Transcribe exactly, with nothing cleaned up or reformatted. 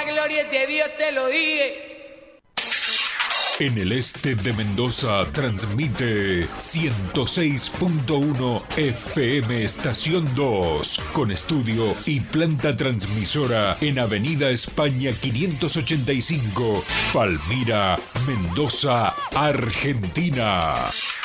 la gloria de Dios te lo dije. En el este de Mendoza transmite ciento seis punto uno F M Estación dos, con estudio y planta transmisora en Avenida España quinientos ochenta y cinco, Palmira, Mendoza, Argentina.